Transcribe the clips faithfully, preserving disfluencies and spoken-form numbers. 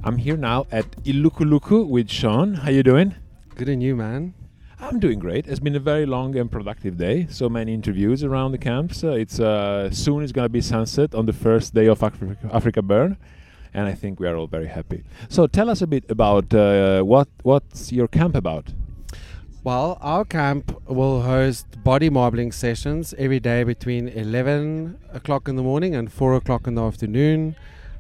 I'm here now at Illuculucu with Sean. How you doing? Good, and you, man? I'm doing great. It's been a very long and productive day. So many interviews around the camps. Uh, it's uh, soon it's going to be sunset on the first day of Africa, Africa Burn, and I think we are all very happy. So tell us a bit about uh, what what's your camp about? Well, our camp will host body marbling sessions every day between eleven o'clock in the morning and four o'clock in the afternoon.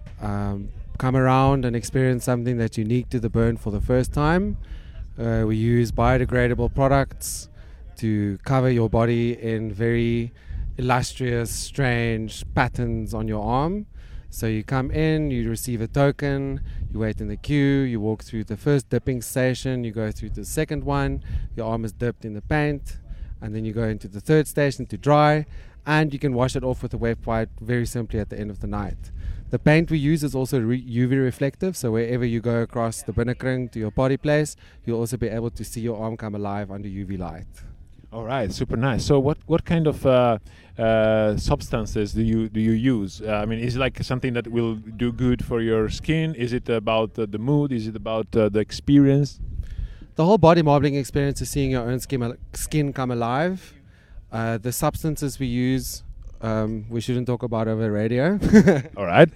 Um, come around and experience something that's unique to the burn for the first time. Uh, we use biodegradable products to cover your body in very illustrious, strange patterns on your arm. So you come in, you receive a token, you wait in the queue, you walk through the first dipping station, you go through to the second one, your arm is dipped in the paint, and then you go into the third station to dry, and you can wash it off with a wet wipe very simply at the end of the night. The paint we use is also re- U V reflective, so wherever you go across the binnekring to your party place, you'll also be able to see your arm come alive under U V light. All right, super nice. So what what kind of uh, uh, substances do you do you use? Uh, I mean, is it like something that will do good for your skin? Is it about uh, the mood? Is it about uh, the experience? The whole body marbling experience is seeing your own skin, al- skin come alive. Uh, the substances we use, um, we shouldn't talk about over radio. All right.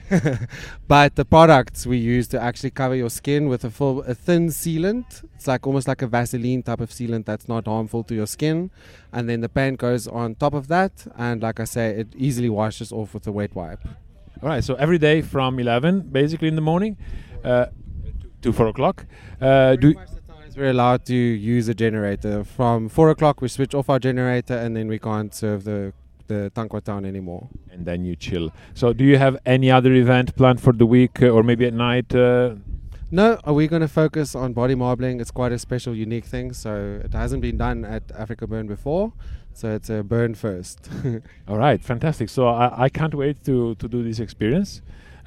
But the products we use to actually cover your skin with a full, a thin sealant. It's like almost like a Vaseline type of sealant that's not harmful to your skin. And then the paint goes on top of that. And like I say, it easily washes off with a wet wipe. All right. So every day from eleven, basically in the morning, uh, to four o'clock. Uh, do We're allowed to use a generator. From four o'clock we switch off our generator and then we can't serve the, the Tankwa town anymore. And then you chill. So do you have any other event planned for the week uh, or maybe at night? Uh? No, are we going to focus on body marbling? It's quite a special, unique thing. So it hasn't been done at Africa Burn before. So it's a burn first. All right, fantastic. So I, I can't wait to, to do this experience.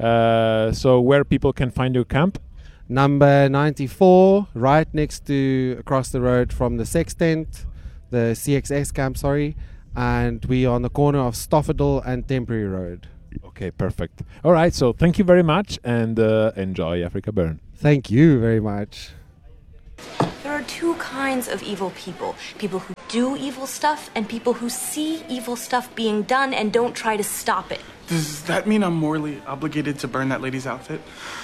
Uh, so where people can find your camp? Number ninety-four, right next to, across the road from the Sex Tent, the C X S camp, sorry, and we are on the corner of Stoffadel and Temporary Road. Okay, perfect. All right, so thank you very much and uh, enjoy Africa Burn. Thank you very much. There are two kinds of evil people. People who do evil stuff and people who see evil stuff being done and don't try to stop it. Does that mean I'm morally obligated to burn that lady's outfit?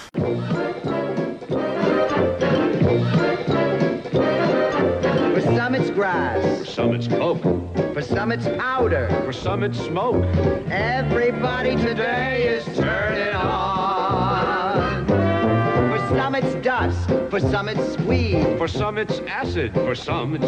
For some it's grass. For some it's coke. For some it's powder. For some it's smoke. Everybody today is turning on. For some it's dust. For some it's weed. For some it's acid. For some it's